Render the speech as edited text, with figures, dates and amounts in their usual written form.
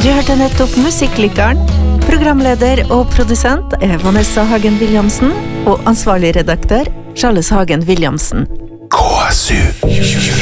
Du hørte nettopp Musikklikeren. Programleder og produsent Vanessa Hagen Williamsen, og ansvarlig redaktør Charles Hagen Williamsen. KSU